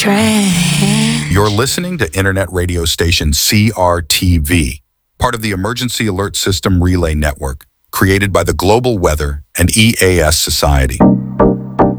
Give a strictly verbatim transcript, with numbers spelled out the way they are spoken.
You're listening to Internet radio station C R T V, part of the Emergency Alert System Relay Network, created by the Global Weather and E A S Society.